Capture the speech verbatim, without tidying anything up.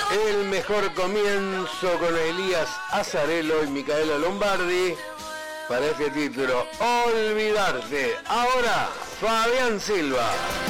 El mejor comienzo con Elías Azarello y Micaela Lombardi para este título, Olvidarte. Ahora, Fabián Silva.